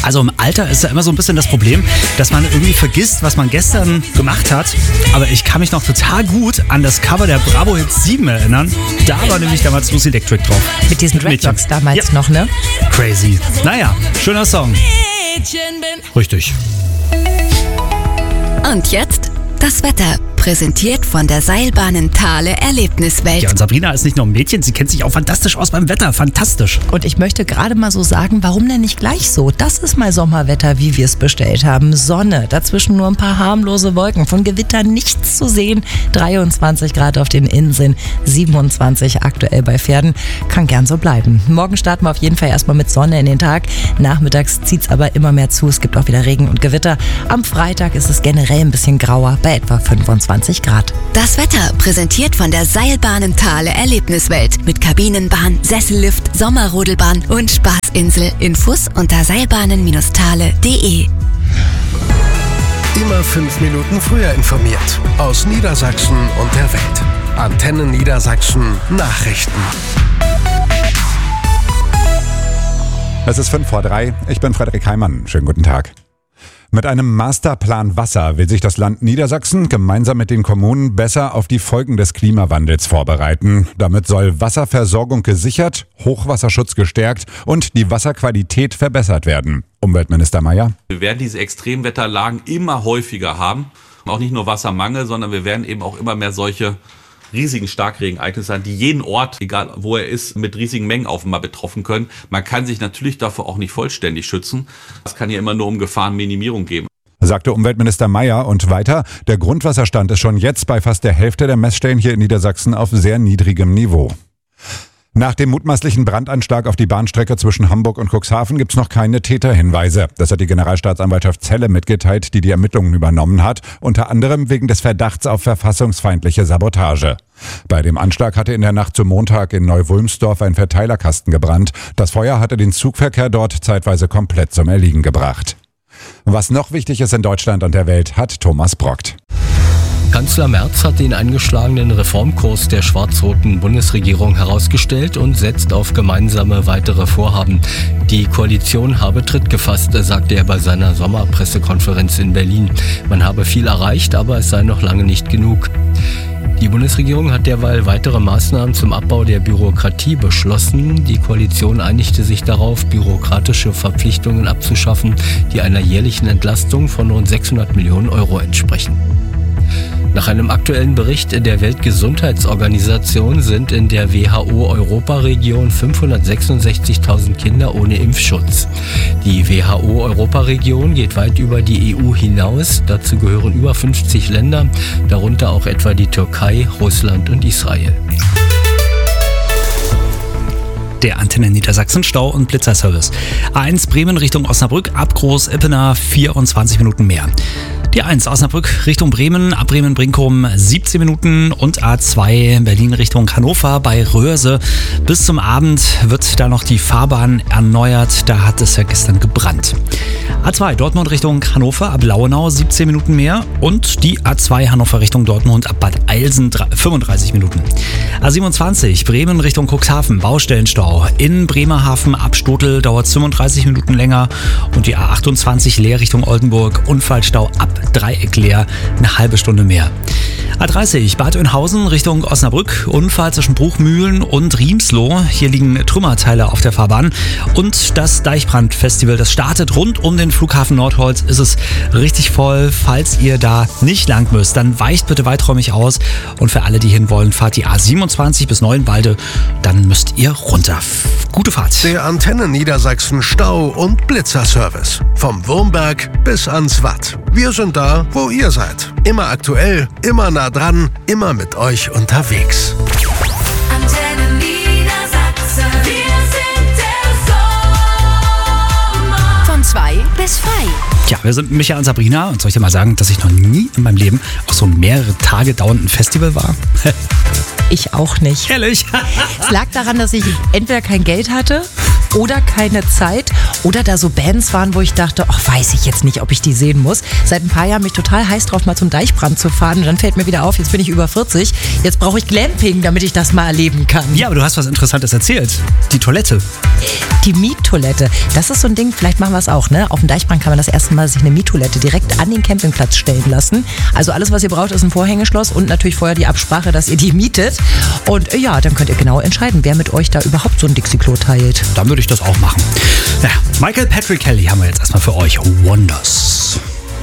Also im Alter ist ja immer so ein bisschen das Problem, dass man irgendwie vergisst, was man gestern gemacht hat. Aber ich kann mich noch total gut an das Cover der Bravo Hits 7 erinnern. Da war nämlich damals Lucy Electric drauf. Mit diesen Dreadlocks damals noch, ne? Crazy. Naja, schöner Song. Richtig. Und jetzt das Wetter. Präsentiert von der Seilbahnen Thale Erlebniswelt. Ja, und Sabrina ist nicht nur ein Mädchen, sie kennt sich auch fantastisch aus beim Wetter. Fantastisch. Und ich möchte gerade mal so sagen, warum denn nicht gleich so? Das ist mal Sommerwetter, wie wir es bestellt haben. Sonne, dazwischen nur ein paar harmlose Wolken. Von Gewitter nichts zu sehen. 23 Grad auf den Inseln, 27 aktuell bei Pferden. Kann gern so bleiben. Morgen starten wir auf jeden Fall erstmal mit Sonne in den Tag. Nachmittags zieht es aber immer mehr zu. Es gibt auch wieder Regen und Gewitter. Am Freitag ist es generell ein bisschen grauer, bei etwa 25 Grad. Das Wetter präsentiert von der Seilbahnen Thale Erlebniswelt mit Kabinenbahn, Sessellift, Sommerrodelbahn und Spaßinsel. Infos unter seilbahnen-thale.de. Immer 5 Minuten früher informiert. Aus Niedersachsen und der Welt. Antenne Niedersachsen Nachrichten. Es ist 2:05. Ich bin Frederik Heimann. Schönen guten Tag. Mit einem Masterplan Wasser will sich das Land Niedersachsen gemeinsam mit den Kommunen besser auf die Folgen des Klimawandels vorbereiten. Damit soll Wasserversorgung gesichert, Hochwasserschutz gestärkt und die Wasserqualität verbessert werden. Umweltminister Mayer. Wir werden diese Extremwetterlagen immer häufiger haben. Auch nicht nur Wassermangel, sondern wir werden eben auch immer mehr solche riesigen Starkregenereignisse sein, die jeden Ort, egal wo er ist, mit riesigen Mengen auf einmal betroffen können. Man kann sich natürlich davor auch nicht vollständig schützen. Es kann ja immer nur um Gefahrenminimierung gehen. Sagte Umweltminister Mayer und weiter, der Grundwasserstand ist schon jetzt bei fast der Hälfte der Messstellen hier in Niedersachsen auf sehr niedrigem Niveau. Nach dem mutmaßlichen Brandanschlag auf die Bahnstrecke zwischen Hamburg und Cuxhaven gibt's noch keine Täterhinweise. Das hat die Generalstaatsanwaltschaft Celle mitgeteilt, die Ermittlungen übernommen hat, unter anderem wegen des Verdachts auf verfassungsfeindliche Sabotage. Bei dem Anschlag hatte in der Nacht zum Montag in Neu-Wulmsdorf ein Verteilerkasten gebrannt. Das Feuer hatte den Zugverkehr dort zeitweise komplett zum Erliegen gebracht. Was noch wichtig ist in Deutschland und der Welt, hat Thomas Brockt. Kanzler Merz hat den eingeschlagenen Reformkurs der schwarz-roten Bundesregierung herausgestellt und setzt auf gemeinsame weitere Vorhaben. Die Koalition habe Tritt gefasst, sagte er bei seiner Sommerpressekonferenz in Berlin. Man habe viel erreicht, aber es sei noch lange nicht genug. Die Bundesregierung hat derweil weitere Maßnahmen zum Abbau der Bürokratie beschlossen. Die Koalition einigte sich darauf, bürokratische Verpflichtungen abzuschaffen, die einer jährlichen Entlastung von rund 600 Millionen Euro entsprechen. Nach einem aktuellen Bericht der Weltgesundheitsorganisation sind in der WHO-Europaregion 566.000 Kinder ohne Impfschutz. Die WHO-Europaregion geht weit über die EU hinaus. Dazu gehören über 50 Länder, darunter auch etwa die Türkei, Russland und Israel. Der Antenne Niedersachsen Stau- und Blitzerservice. A1 Bremen Richtung Osnabrück, ab Groß-Ippener 24 Minuten mehr. Die A1 Osnabrück Richtung Bremen, ab Bremen-Brinkum 17 Minuten und A2 Berlin Richtung Hannover bei Röhrse. Bis zum Abend wird da noch die Fahrbahn erneuert, da hat es ja gestern gebrannt. A2 Dortmund Richtung Hannover, ab Lauenau 17 Minuten mehr und die A2 Hannover Richtung Dortmund ab Bad Eilsen 35 Minuten. A27 Bremen Richtung Cuxhaven, Baustellenstau. In Bremerhaven ab Stotel dauert es 35 Minuten länger und die A28 Leer Richtung Oldenburg, Unfallstau ab Dreieck Leer, eine halbe Stunde mehr. A30 Bad Oeynhausen Richtung Osnabrück, Unfall zwischen Bruchmühlen und Riemsloh. Hier liegen Trümmerteile auf der Fahrbahn. Und das Deichbrand-Festival, das startet rund um den Flughafen Nordholz. Ist es richtig voll. Falls ihr da nicht lang müsst, dann weicht bitte weiträumig aus. Und für alle, die hinwollen, fahrt die A27 bis Neuenwalde. Dann müsst ihr runter. Gute Fahrt. Der Antenne Niedersachsen Stau- und Blitzerservice. Vom Wurmberg bis ans Watt. Wir sind da, wo ihr seid. Immer aktuell, immer nah dran, immer mit euch unterwegs. Antenne Niedersachsen, wir sind der Sommer. Von 2 bis frei. Ja, wir sind Micha und Sabrina und soll ich dir mal sagen, dass ich noch nie in meinem Leben auf so einem mehrere Tage dauernden Festival war? Ich auch nicht. Ehrlich? Es lag daran, dass ich entweder kein Geld hatte oder keine Zeit Oder da so Bands waren, wo ich dachte, ach, weiß ich jetzt nicht, ob ich die sehen muss. Seit ein paar Jahren bin ich total heiß drauf, mal zum Deichbrand zu fahren. Und dann fällt mir wieder auf, jetzt bin ich über 40. Jetzt brauche ich Glamping, damit ich das mal erleben kann. Ja, aber du hast was Interessantes erzählt. Die Toilette. Die Miettoilette, das ist so ein Ding, vielleicht machen wir es auch, ne? Auf dem Deichbrand kann man das erste Mal sich eine Miettoilette direkt an den Campingplatz stellen lassen. Also alles, was ihr braucht, ist ein Vorhängeschloss und natürlich vorher die Absprache, dass ihr die mietet. Und ja, dann könnt ihr genau entscheiden, wer mit euch da überhaupt so ein Dixie-Klo teilt. Dann würde ich das auch machen. Ja, Michael Patrick Kelly haben wir jetzt erstmal für euch. Wonders.